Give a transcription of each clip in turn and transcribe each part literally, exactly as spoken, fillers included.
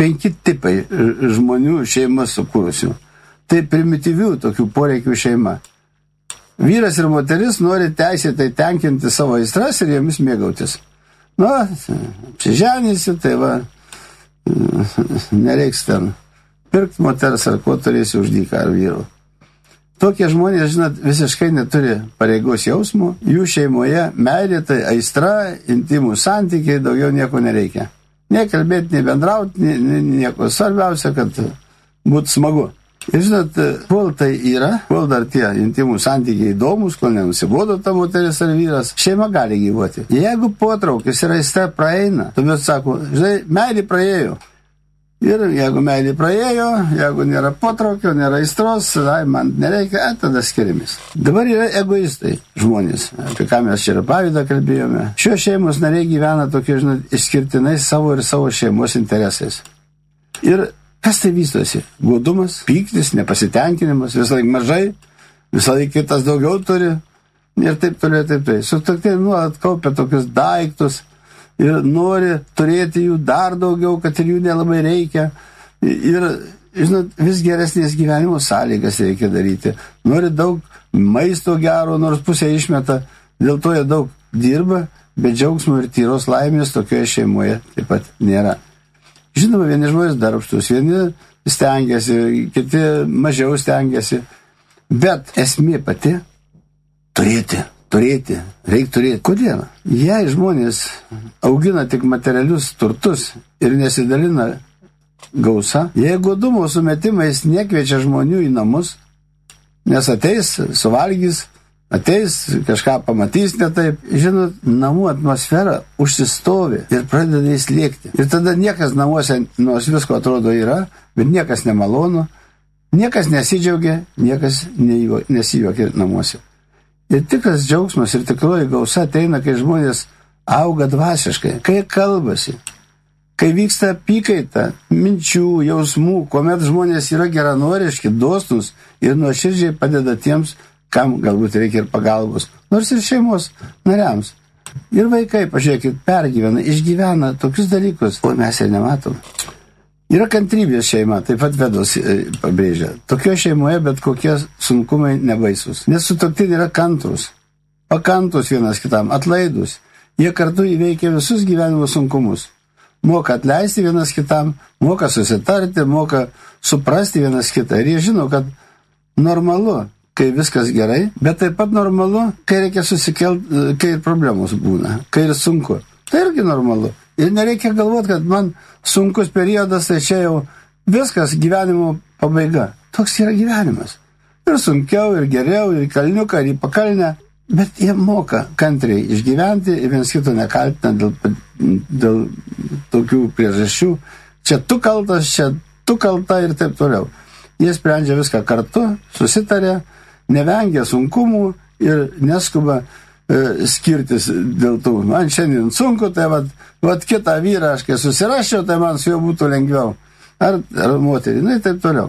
penki tipai žmonių šeimas sukūrusių. Tai primityvių tokių poreikių šeima. Vyras ir moteris nori teisėtai tenkinti savo aistras ir jomis mėgautis. Nu, apsiženysi, tai va, nereiks ten pirkti moters ar ko turėsi už dyką ar vyrų. Tokie žmonės, žinot, visiškai neturi pareigos jausmų, jų šeimoje meilė tai aistra, intimų santykiai, daugiau nieko nereikia. Nei kalbėti, nei bendrauti, nei nieko. Svarbiausia, kad būtų smagu. Ir žinot, kol tai yra, kol dar tie intimų santykiai įdomus, kol nenusibodo ta moteris ar vyras, šeima gali gyvuoti. Jeigu potraukis ir aistra praeina, tuomet sako, žinai, meilė praėjo. Ir jeigu meilė praėjo, jeigu nėra potraukio, nėra aistros, ai, man nereikia, ai, tada skiriamės. Dabar yra egoistai žmonės, apie ką mes čia ir pavydą kalbėjome. Šios šeimos nariai gyvena tokie, žinot, išskirtinai savo ir savo šeimos interesais. Ir kas tai vystosi? Godumas, pyktis, nepasitenkinimas, visą laik mažai, visą laik kitas daugiau turi ir taip toliau, taip toliau. Sutuoktiniai nuolat kaupia tokius daiktus ir nori turėti jų dar daugiau, kad ir jų nelabai reikia. Ir, žinot, vis geresnės gyvenimo sąlygas reikia daryti. Nori daug maisto gero, nors pusę išmeta, dėl to jie daug dirba, bet džiaugsmo ir tyros laimės tokioje šeimoje taip pat nėra. Žinoma, vieni žmonės darbštus, vieni stengiasi, kiti mažiau stengiasi, bet esmė pati turėti. Turėti, reikia turėti. Kodėl? Jei žmonės augina tik materialius turtus ir nesidalina gausa, jei godumo sumetimais nekviečia žmonių į namus, nes ateis, suvalgys, ateis, kažką pamatys ne taip, žinot, namų atmosfera užsistovi ir pradeda įslėgti. Ir tada niekas namuose, nors visko atrodo yra, bet niekas nemalonu, niekas nesidžiaugia, niekas nesijuokia namuose. Ir tikras džiaugsmas ir tikroji gausa ateina, kai žmonės auga dvasiškai, kai kalbasi, kai vyksta apykaita, minčių, jausmų, kuomet žmonės yra geranoriški, dosnūs ir nuoširdžiai padeda tiems, kam galbūt reikia ir pagalbos, nors ir šeimos nariams. Ir vaikai, pažiūrėkit, pergyvena, išgyvena tokius dalykus, o mes ir nematom. Yra kantrybės šeima, taip pat Vedos pabrėžia. Tokio šeimoje bet kokie sunkumai nebaisus. Nes sutuoktiniai yra kantrus, pakantus vienas kitam, atlaidus. Jie kartu įveikia visus gyvenimo sunkumus. Moka atleisti vienas kitam, moka susitarti, moka suprasti vienas kitą. Ir jie žino, kad normalu, kai viskas gerai, bet taip pat normalu, kai reikia susikelti, kai ir problemos būna, kai ir sunku. Tai irgi normalu. Ir nereikia galvoti, kad man sunkus periodas, tai čia jau viskas gyvenimo pabaiga. Toks yra gyvenimas. Ir sunkiau, ir geriau, ir kalniuką, ir į pakalnę. Bet jie moka kantriai išgyventi ir vienas kito nekaltina dėl, dėl tokių priežasčių. Čia tu kaltas, čia tu kalta ir taip toliau. Jie sprendžia viską kartu, susitarė, nevengia sunkumų ir neskuba skirtis dėl tų. Man šiandien sunku, tai vat, vat kitą vyrą aš kai susiraščiau, tai man su juo būtų lengviau. Ar, ar moterį, na, taip toliau.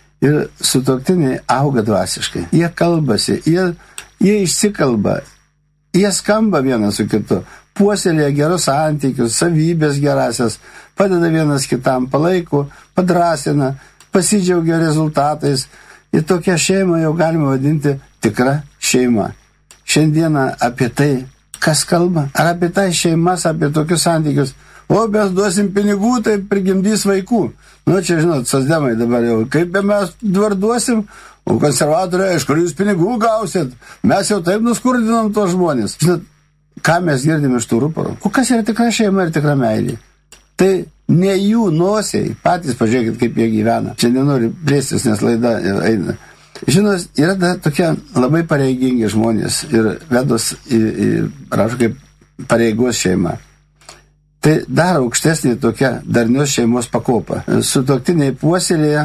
Ir sutuoktiniai auga dvasiškai. Jie kalbasi, jie, jie išsikalba, jie skamba vienas su kitu, puoselėja gerus santykius, savybės gerasias, padeda vienas kitam, palaiko, padrasina, pasidžiaugia rezultatais. Ir tokią šeimą jau galima vadinti tikra šeima. Šiandieną apie tai, kas kalba, ar apie tai šeimas, apie tokius santykius. O mes duosim pinigų, tai prigimdys vaikų. Nu, čia, žinot, socdemai dabar jau, kaip mes dabar duosim, o konservatoriai, iš kur jūs pinigų gausit, mes jau taip nuskurdinam tos žmonės. Žinot, ką mes girdim iš tų rūporų? O kas yra tikra šeima ir tikra meilė? Tai ne jų nosiai, patys pažiūrėkit, kaip jie gyvena. Čia nenori plėstis, nes laida eina. Žinot, yra da, tokie labai pareigingi žmonės ir Vedos rašo kaip pareigos šeima. Tai dar aukštesnė tokia darnios šeimos pakopa. Sutuoktiniai puoselėja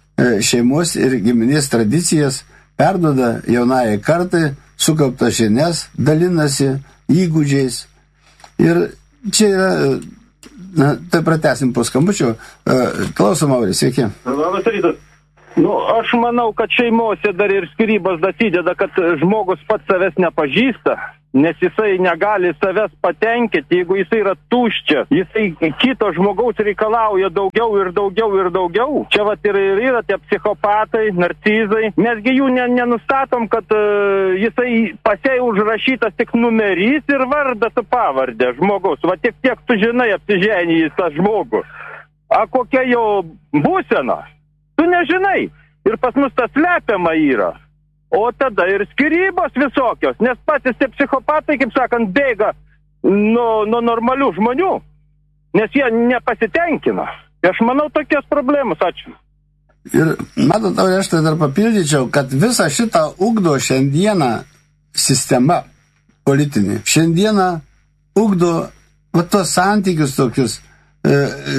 šeimos ir giminės tradicijas, perduoda jaunajai kartai, sukaupta žinias, dalinasi įgūdžiais. Ir čia yra, na, tai pratęsim po skambučio. Klausom, Auris, sveiki. Labas rytas. Nu, aš manau, kad šeimose dar ir skyrybos dasideda, kad žmogus pats savęs nepažįsta. nes jisai negali savęs patenkinti, jeigu jisai yra tuščias, jisai kito žmogaus reikalauja daugiau ir daugiau ir daugiau. Čia vat ir, ir yra tie psichopatai, narcizai. Mesgi jų ne, nenustatom, kad uh, jisai pasiai užrašytas tik numerys ir vardas su pavardė žmogaus. Va tiek tiek tu žinai apsiženijęs tą žmogų. A kokia jo būsena? Tu nežinai. Ir pas mus tas slepiama yra. O tada ir skyrybos visokios, nes patys tie psichopatai, kaip sakant, bėga nuo, nuo normalių žmonių, nes jie nepasitenkina. Aš manau, tokios problemos. Ačiū. Ir matot, aš tai dar papildyčiau, kad visą šitą ugdo šiandieną sistema politinė. Šiandieną ugdo va, tos santykius tokius, e,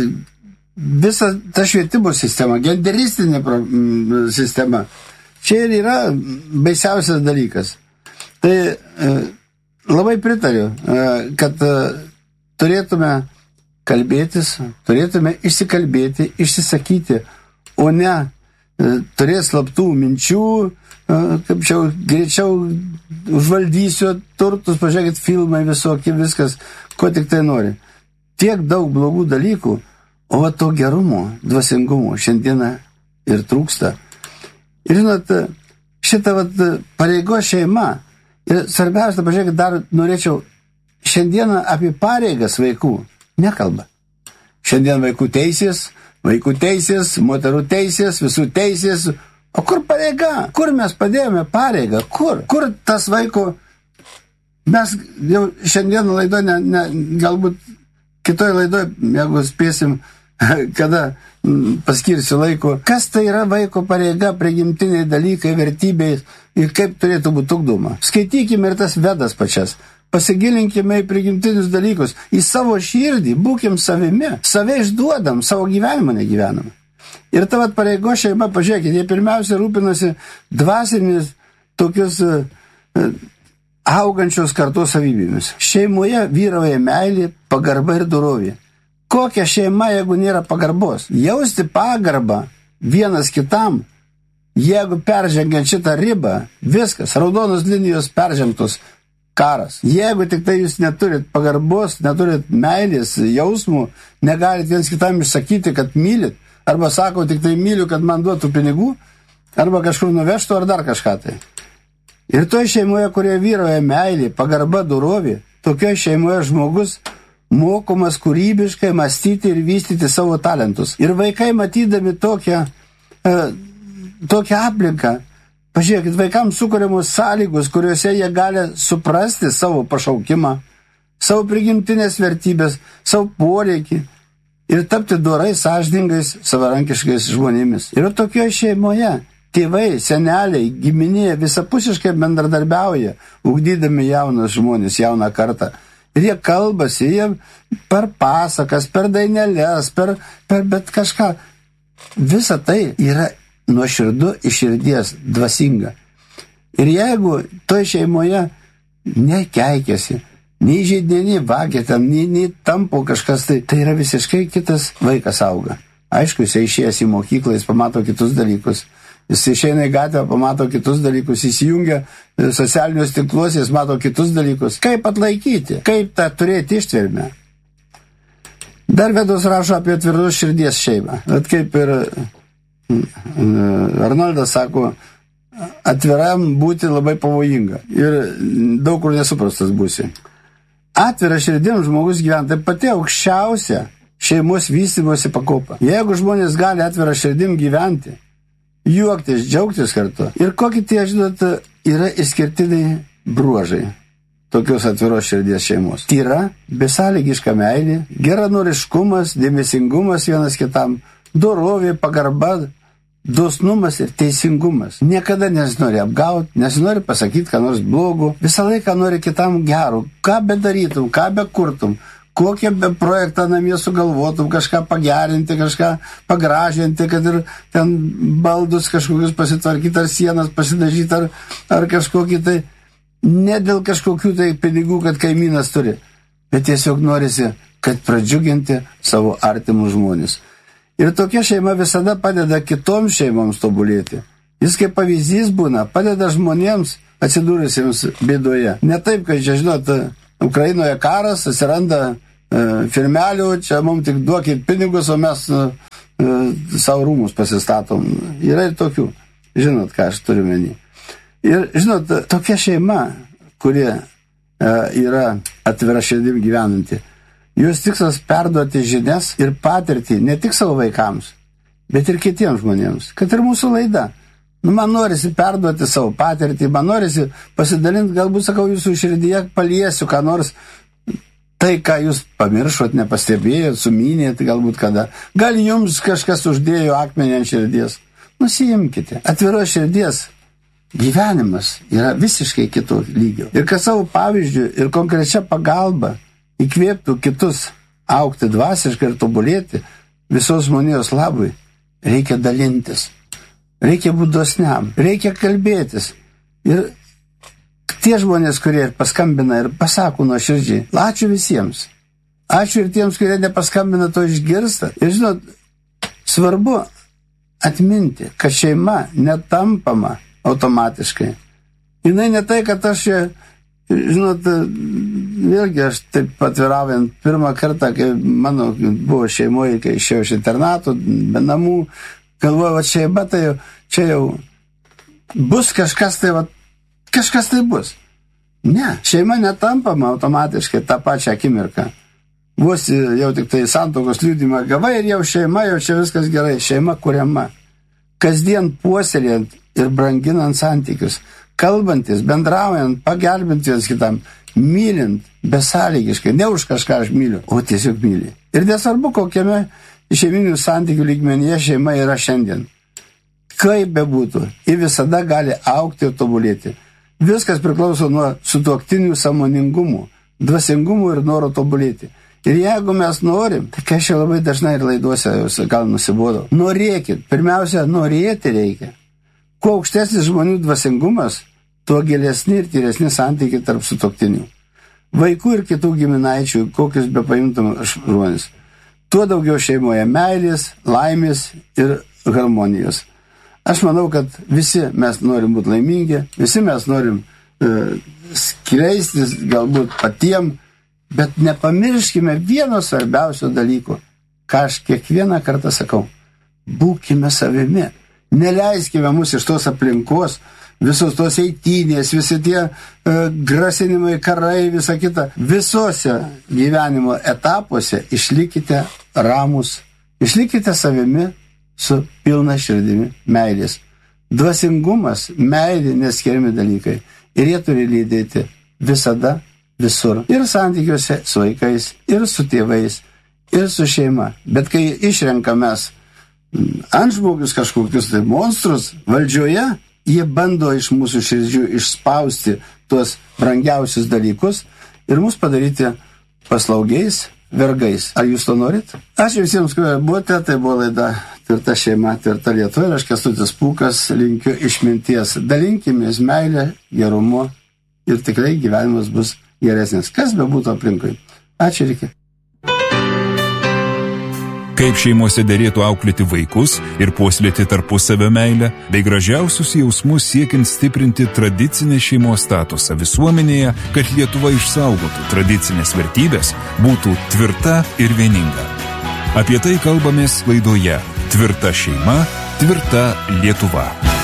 visa ta švietimo sistema, genderistinė sistema. Čia ir yra baisiausias dalykas. Tai e, labai pritariu, e, kad e, turėtume kalbėtis, turėtume išsikalbėti, išsisakyti, o ne e, turės slaptų minčių, e, kaip čia greičiau užvaldysiu turtus, pažiūrėkit filmai visokie, viskas, ko tik tai nori. Tiek daug blogų dalykų, o va to gerumo, dvasingumo šiandieną ir trūksta. Ir žinot, šitą vat, pareigo šeima, ir svarbiausia, pažiūrėkit, dar norėčiau, šiandieną apie pareigas vaikų nekalba. Šiandien vaikų teisės, vaikų teisės, moterų teisės, visų teisės. O kur pareiga? Kur mes padėjome pareigą? Kur? Kur tas vaiko? Mes jau šiandien laidoje, ne, ne, galbūt kitoje laidoje, jeigu spėsim, kada paskirsiu laiko, kas tai yra vaiko pareiga, prigimtiniai dalykai, vertybės ir kaip turėtų būti ugdoma. Skaitykime ir tas vedas pačias. Pasigilinkime į prigimtinius dalykus, į savo širdį, būkim savimi, save išduodam, savo gyvenimą negyvenam. Ir ta vat pareigo šeima, pažiūrėkit, jie pirmiausia rūpinasi dvasinis tokius uh, augančios kartos savybėmis. Šeimoje vyrauja meilė, pagarba ir dorovė. Kokia šeima, jeigu nėra pagarbos? Jausti pagarbą vienas kitam, jeigu peržengiant šitą ribą, viskas, raudonos linijos peržengtos, karas. Jeigu tik tai jūs neturit pagarbos, neturit meilės, jausmų, negalit viens kitam išsakyti, kad mylit, arba sako tik tai myliu, kad man duotų pinigų, arba kažkur nuvežtų, ar dar kažką tai. Ir toje šeimoje, kurioje vyrauja meilė, pagarba, dorovė, tokioje šeimoje žmogus mokomas kūrybiškai mąstyti ir vystyti savo talentus. Ir vaikai matydami tokią, e, tokią aplinką, pažiūrėkit, vaikams sukuriamos sąlygos, kuriuose jie gali suprasti savo pašaukimą, savo prigimtinės vertybės, savo poreikį ir tapti dorais, sąžiningais, savarankiškais žmonėmis. Ir tokioje šeimoje tėvai, seneliai, giminė visapusiškai bendradarbiauja, ugdydami jaunus žmonės, jauną kartą. Ir jie kalbasi, jie per pasakas, per dainelės, per, per bet kažką. Visa tai yra nuoširdu iš širdies, dvasinga. Ir jeigu toje šeimoje nekeikėsi, nei žaidė, vagė ten, nei, nei tampo kažkas, tai, tai yra visiškai kitas vaikas auga. Aišku, jis išėjęs į mokyklą, jis pamato kitus dalykus. Jis išeina į gatvę, pamato kitus dalykus, įsijungia socialinius tinkluos, jis mato kitus dalykus. Kaip atlaikyti? Kaip tą turėti ištvermę? Dar Vedos rašo apie tvirtos širdies šeimą. Bet kaip ir Arnoldas sako, atviram būti labai pavojinga. Ir daug kur nesuprastas būsi. Atvira širdim žmogus gyvena, tai pati aukščiausia šeimos vystymosi pakopa. Jeigu žmonės gali atvira širdim gyventi, juoktis, džiaugtis kartu. Ir kokie tie, žinot, yra išskirtiniai bruožai tokios atviros širdies šeimos. Tyra, besąlygiška meilė, geranoriškumas, dėmesingumas vienas kitam, dorovė, pagarba, dosnumas ir teisingumas. Niekada nesinori apgauti, nesinori pasakyti, ką nors blogo. Visą laiką nori kitam gerų. Ką bedarytum, ką bekurtum, kokią be projektą namie sugalvotum, kažką pagerinti, kažką pagražinti, kad ir ten baldus kažkokius pasitvarkyti, ar sienas pasidažyti, ar, ar kažkokį tai, ne dėl kažkokių tai pinigų, kad kaimynas turi, bet tiesiog norisi, kad pradžiuginti savo artimus žmonės. Ir tokia šeima visada padeda kitoms šeimoms tobulėti. Jis kaip pavyzdys būna, padeda žmonėms atsidūrusiems bėdoje. Ne taip, kad, čia, žinot, Ukrainoje karas, atsiranda e, firmelių, čia mums tik duokit pinigus, o mes e, savo rūmus pasistatom. Yra ir tokių. Žinot, ką aš turiu menį. Ir, žinot, tokia šeima, kuri e, yra atvira širdim gyvenanti, jos tikslas perduoti žinias ir patirtį ne tik savo vaikams, bet ir kitiems žmonėms. Kad ir mūsų laida. Nu, man norisi perduoti savo patirtį, man norisi pasidalinti, galbūt, sakau, jūsų širdyje paliesiu, ką nors tai, ką jūs pamiršot, nepastebėjot, sumynėt, galbūt kada. Gal jums kažkas uždėjo akmenį ant širdies. Nusiimkite. Atviros širdies gyvenimas yra visiškai kito lygio. Ir kad savo pavyzdžių ir konkrečia pagalba įkvėptų kitus augti dvasiškai ir tobulėti visos žmonijos labui, reikia dalintis. Reikia būti dosniam, reikia kalbėtis. Ir tie žmonės, kurie paskambina ir pasako nuoširdžiai, ačiū visiems. Ačiū ir tiems, kurie nepaskambina, to išgirsta. Ir žinot, svarbu atminti, kad šeima netampama automatiškai. Jinai ne tai, kad aš, žinot, vėlgi aš taip atviraujant pirmą kartą, kai mano buvo šeimoje, kai išėjau iš internato, be namų, galvoju, va šeima, tai jau, čia jau bus kažkas tai, va, kažkas tai bus. Ne, šeima netampama automatiškai tą pačią akimirką. Vos jau tik tai santuokos liudymą gavai ir jau šeima, jau čia viskas gerai. Šeima kuriama. Kasdien puoselėjant ir branginant santykius, kalbantis, bendraujant, pagelbint vienas kitam, mylint, besąlygiškai, ne už kažką aš myliu, o tiesiog myli. Ir nesvarbu, kokiame šeiminių santykių lygmenyje šeima yra šiandien. Kaip bebūtų, ji visada gali augti ir tobulėti. Viskas priklauso nuo sutuoktinių sąmoningumų, dvasingumų ir noro tobulėti. Ir jeigu mes norim, tai kai aš labai dažnai ir laiduose gal nusibodau, norėkit, pirmiausia, norėti reikia. Kuo aukštesnis žmonių dvasingumas, tuo gilesni ir tyresni santykiai tarp sutuoktinių. Vaikų ir kitų giminaičių, kokius be paimtum žmonės. Tuo daugiau šeimoje meilės, laimės ir harmonijos. Aš manau, kad visi mes norim būti laimingi, visi mes norim e, skleistis galbūt patiem, bet nepamirškime vieno svarbiausio dalyko, ką aš kiekvieną kartą sakau. Būkime savimi. Neleiskime mus iš tos aplinkos, visos tos eitynės, visi tie e, grasinimai, karai, visa kita. Visose gyvenimo etapuose išlikite ramus, išlikite savimi su pilna širdimi meilės. Dvasingumas, meilė neskiriami dalykai. Ir jie turi lydėti visada, visur. Ir santykiuose su vaikais, ir su tėvais, ir su šeima. Bet kai išrenkamės antžmogius kažkokius tai monstrus valdžioje, jie bando iš mūsų širdžių išspausti tuos brangiausius dalykus ir mus padaryti paslaugiais, vergais. Ar jūs to norit? Ačiū visiems, kurie buvote, tai buvo laida Tvirta šeima, tvirta Lietuva ir aš Kęstutis Pūkas linkiu išminties. Dalinkimės meilę, gerumu ir tikrai gyvenimas bus geresnis. Kas bebūtų aplinkui. Ačiū ir iki. Kaip šeimose derėtų auklėti vaikus ir puoselėti tarpusavio meilę, bei gražiausius jausmus siekiant stiprinti tradicinę šeimos statusą visuomenėje, kad Lietuva išsaugotų tradicinės vertybės, būtų tvirta ir vieninga. Apie tai kalbamės laidoje Tvirta šeima, tvirta Lietuva.